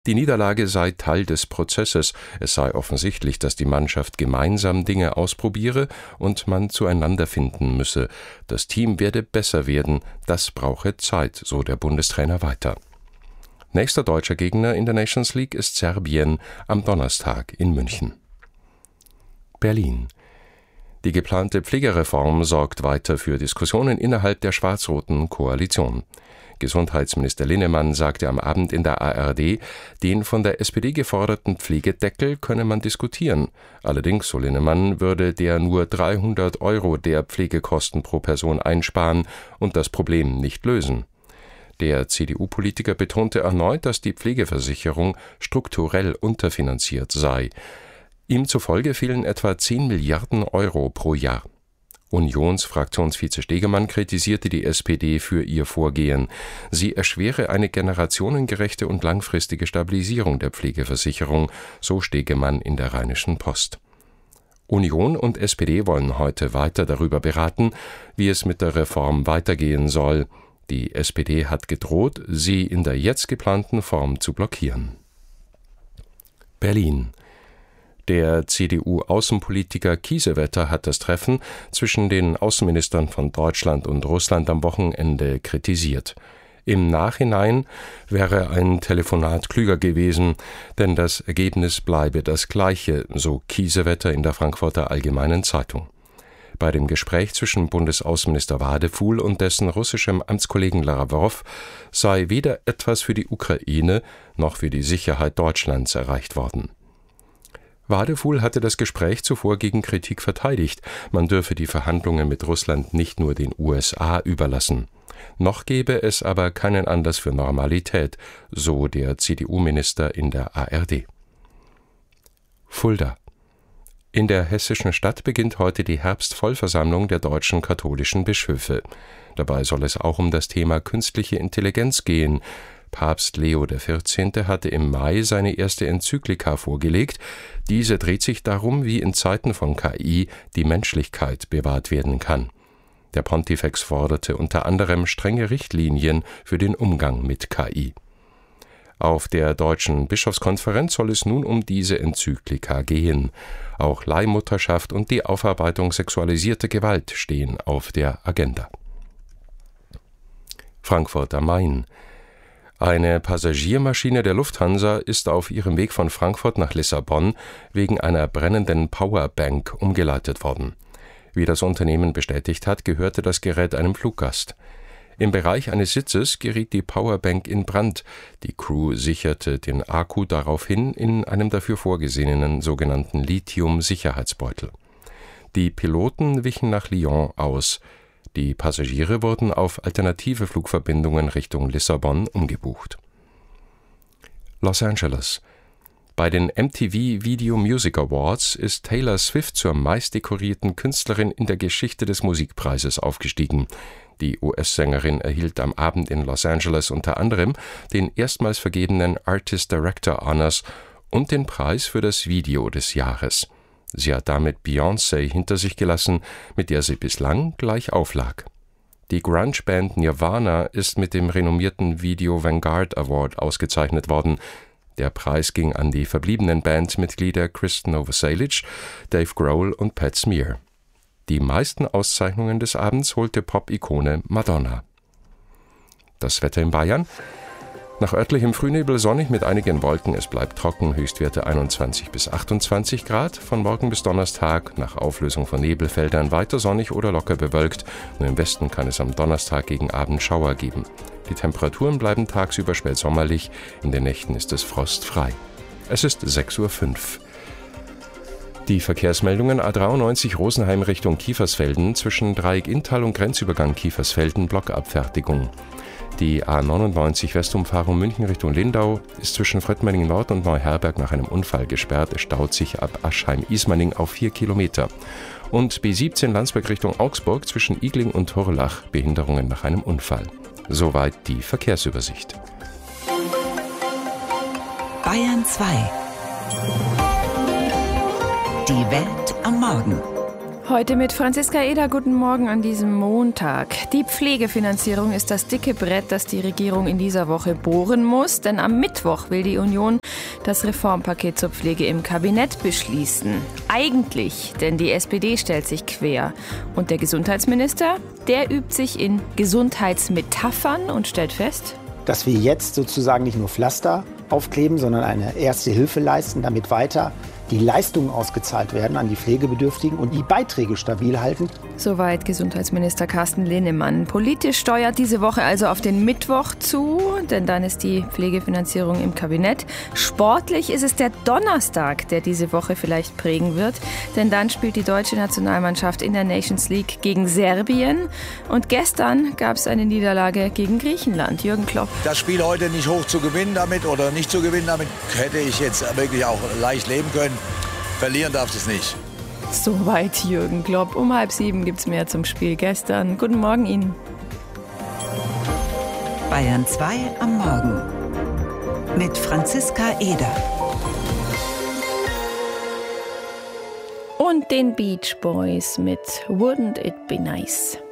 Die Niederlage sei Teil des Prozesses. Es sei offensichtlich, dass die Mannschaft gemeinsam Dinge ausprobiere und man zueinander finden müsse. Das Team werde besser werden. Das brauche Zeit, so der Bundestrainer weiter. Nächster deutscher Gegner in der Nations League ist Serbien am Donnerstag in München. Berlin. Die geplante Pflegereform sorgt weiter für Diskussionen innerhalb der schwarz-roten Koalition. Gesundheitsminister Linnemann sagte am Abend in der ARD, den von der SPD geforderten Pflegedeckel könne man diskutieren. Allerdings, so Linnemann, würde der nur 300 € der Pflegekosten pro Person einsparen und das Problem nicht lösen. Der CDU-Politiker betonte erneut, dass die Pflegeversicherung strukturell unterfinanziert sei. Ihm zufolge fehlen etwa 10 Milliarden € pro Jahr. Unionsfraktionsvize Stegemann kritisierte die SPD für ihr Vorgehen. Sie erschwere eine generationengerechte und langfristige Stabilisierung der Pflegeversicherung, so Stegemann in der Rheinischen Post. Union und SPD wollen heute weiter darüber beraten, wie es mit der Reform weitergehen soll. Die SPD hat gedroht, sie in der jetzt geplanten Form zu blockieren. Berlin. Der CDU-Außenpolitiker Kiesewetter hat das Treffen zwischen den Außenministern von Deutschland und Russland am Wochenende kritisiert. Im Nachhinein wäre ein Telefonat klüger gewesen, denn das Ergebnis bleibe das gleiche, so Kiesewetter in der Frankfurter Allgemeinen Zeitung. Bei dem Gespräch zwischen Bundesaußenminister Wadefuhl und dessen russischem Amtskollegen Lavrov sei weder etwas für die Ukraine noch für die Sicherheit Deutschlands erreicht worden. Wadefuhl hatte das Gespräch zuvor gegen Kritik verteidigt, man dürfe die Verhandlungen mit Russland nicht nur den USA überlassen. Noch gebe es aber keinen Anlass für Normalität, so der CDU-Minister in der ARD. Fulda. In der hessischen Stadt beginnt heute die Herbstvollversammlung der deutschen katholischen Bischöfe. Dabei soll es auch um das Thema künstliche Intelligenz gehen. Papst Leo XIV. Hatte im Mai seine erste Enzyklika vorgelegt. Diese dreht sich darum, wie in Zeiten von KI die Menschlichkeit bewahrt werden kann. Der Pontifex forderte unter anderem strenge Richtlinien für den Umgang mit KI. Auf der Deutschen Bischofskonferenz soll es nun um diese Enzyklika gehen. Auch Leihmutterschaft und die Aufarbeitung sexualisierter Gewalt stehen auf der Agenda. Frankfurt am Main. Eine Passagiermaschine der Lufthansa ist auf ihrem Weg von Frankfurt nach Lissabon wegen einer brennenden Powerbank umgeleitet worden. Wie das Unternehmen bestätigt hat, gehörte das Gerät einem Fluggast. Im Bereich eines Sitzes geriet die Powerbank in Brand. Die Crew sicherte den Akku daraufhin in einem dafür vorgesehenen sogenannten Lithium-Sicherheitsbeutel. Die Piloten wichen nach Lyon aus. Die Passagiere wurden auf alternative Flugverbindungen Richtung Lissabon umgebucht. Los Angeles. Bei den MTV Video Music Awards ist Taylor Swift zur meistdekorierten Künstlerin in der Geschichte des Musikpreises aufgestiegen. Die US-Sängerin erhielt am Abend in Los Angeles unter anderem den erstmals vergebenen Artist Director Honors und den Preis für das Video des Jahres. Sie hat damit Beyoncé hinter sich gelassen, mit der sie bislang gleich auflag. Die Grunge-Band Nirvana ist mit dem renommierten Video Vanguard Award ausgezeichnet worden. Der Preis ging an die verbliebenen Bandmitglieder Chris Novoselic, Dave Grohl und Pat Smear. Die meisten Auszeichnungen des Abends holte Pop-Ikone Madonna. Das Wetter in Bayern? Nach örtlichem Frühnebel sonnig mit einigen Wolken, es bleibt trocken, Höchstwerte 21 bis 28 Grad. Von morgen bis Donnerstag nach Auflösung von Nebelfeldern weiter sonnig oder locker bewölkt. Nur im Westen kann es am Donnerstag gegen Abend Schauer geben. Die Temperaturen bleiben tagsüber spätsommerlich, in den Nächten ist es frostfrei. Es ist 6:05 Uhr. Die Verkehrsmeldungen: A93 Rosenheim Richtung Kiefersfelden, zwischen Dreieck-Inntal und Grenzübergang Kiefersfelden Blockabfertigung. Die A99 Westumfahrung München Richtung Lindau ist zwischen Fröttmenning Nord und Neuherberg nach einem Unfall gesperrt. Es staut sich ab Aschheim-Ismaning auf 4 Kilometer. Und B17 Landsberg Richtung Augsburg zwischen Igling und Hurlach Behinderungen nach einem Unfall. Soweit die Verkehrsübersicht. Bayern 2. Die Welt am Morgen. Heute mit Franziska Eder. Guten Morgen an diesem Montag. Die Pflegefinanzierung ist das dicke Brett, das die Regierung in dieser Woche bohren muss. Denn am Mittwoch will die Union das Reformpaket zur Pflege im Kabinett beschließen. Eigentlich, denn die SPD stellt sich quer. Und der Gesundheitsminister, der übt sich in Gesundheitsmetaphern und stellt fest, dass wir jetzt sozusagen nicht nur Pflaster aufkleben, sondern eine erste Hilfe leisten, damit weiter die Leistungen ausgezahlt werden an die Pflegebedürftigen und die Beiträge stabil halten. Soweit Gesundheitsminister Carsten Linnemann. Politisch steuert diese Woche also auf den Mittwoch zu, denn dann ist die Pflegefinanzierung im Kabinett. Sportlich ist es der Donnerstag, der diese Woche vielleicht prägen wird, denn dann spielt die deutsche Nationalmannschaft in der Nations League gegen Serbien. Und gestern gab es eine Niederlage gegen Griechenland. Jürgen Klopp. Das Spiel heute nicht hoch zu gewinnen damit oder nicht zu gewinnen damit, hätte ich jetzt wirklich auch leicht leben können. Verlieren darf es nicht. Soweit Jürgen Klopp. Um 6:30 gibt es mehr zum Spiel gestern. Guten Morgen Ihnen. Bayern 2 am Morgen mit Franziska Eder. Und den Beach Boys mit Wouldn't It Be Nice.